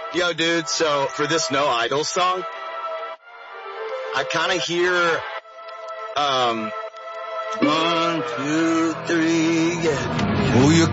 Yo, dude, so for this No Idol song, I kind of hear, 1, 2, 3, yeah. Who you